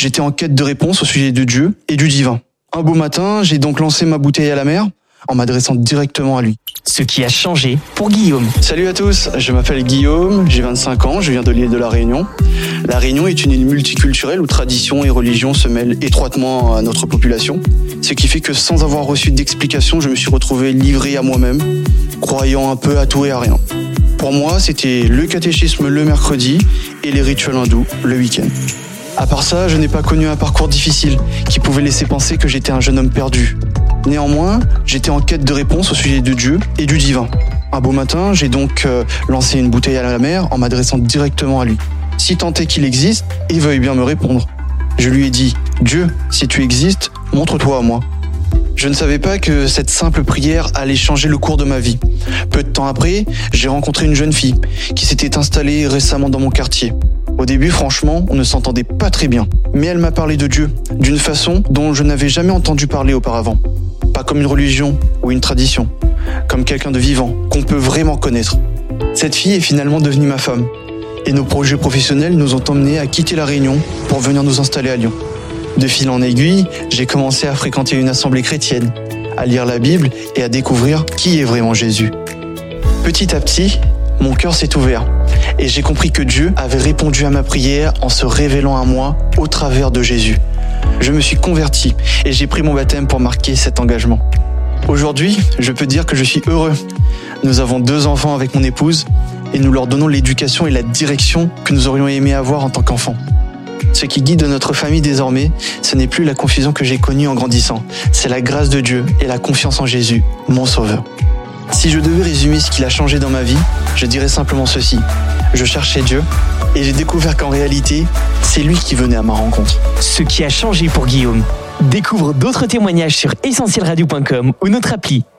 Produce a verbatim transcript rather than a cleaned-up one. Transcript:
j'étais en quête de réponses au sujet de Dieu et du divin. Un beau matin, j'ai donc lancé ma bouteille à la mer en m'adressant directement à lui. Ce qui a changé pour Guillaume. Salut à tous, je m'appelle Guillaume, j'ai vingt-cinq ans, je viens de l'île de la Réunion. La Réunion est une île multiculturelle où tradition et religion se mêlent étroitement à notre population. Ce qui fait que sans avoir reçu d'explication, je me suis retrouvé livré à moi-même, croyant un peu à tout et à rien. Pour moi, c'était le catéchisme le mercredi et les rituels hindous le week-end. À part ça, je n'ai pas connu un parcours difficile qui pouvait laisser penser que j'étais un jeune homme perdu. Néanmoins, j'étais en quête de réponses au sujet de Dieu et du divin. Un beau matin, j'ai donc euh, lancé une bouteille à la mer en m'adressant directement à lui. Si tant est qu'il existe, il veuille bien me répondre. Je lui ai dit « Dieu, si tu existes, montre-toi à moi ». Je ne savais pas que cette simple prière allait changer le cours de ma vie. Peu de temps après, j'ai rencontré une jeune fille qui s'était installée récemment dans mon quartier. Au début, franchement, on ne s'entendait pas très bien. Mais elle m'a parlé de Dieu, d'une façon dont je n'avais jamais entendu parler auparavant. Pas comme une religion ou une tradition, comme quelqu'un de vivant, qu'on peut vraiment connaître. Cette fille est finalement devenue ma femme. Et nos projets professionnels nous ont emmenés à quitter la Réunion pour venir nous installer à Lyon. De fil en aiguille, j'ai commencé à fréquenter une assemblée chrétienne, à lire la Bible et à découvrir qui est vraiment Jésus. Petit à petit, mon cœur s'est ouvert et j'ai compris que Dieu avait répondu à ma prière en se révélant à moi au travers de Jésus. Je me suis converti et j'ai pris mon baptême pour marquer cet engagement. Aujourd'hui, je peux dire que je suis heureux. Nous avons deux enfants avec mon épouse et nous leur donnons l'éducation et la direction que nous aurions aimé avoir en tant qu'enfants. Ce qui guide notre famille désormais, ce n'est plus la confusion que j'ai connue en grandissant, c'est la grâce de Dieu et la confiance en Jésus, mon sauveur. Si je devais résumer ce qu'il a changé dans ma vie, je dirais simplement ceci. Je cherchais Dieu et j'ai découvert qu'en réalité, c'est lui qui venait à ma rencontre. Ce qui a changé pour Guillaume. Découvre d'autres témoignages sur essentiel radio point com ou notre appli.